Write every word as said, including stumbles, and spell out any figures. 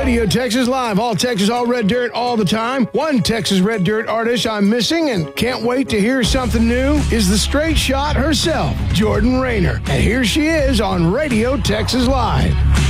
Radio Texas Live, all Texas, all red dirt, all the time. One Texas red dirt artist I'm missing and can't wait to hear something new is the straight shot herself, Jordan Raynor. And here she is on Radio Texas Live.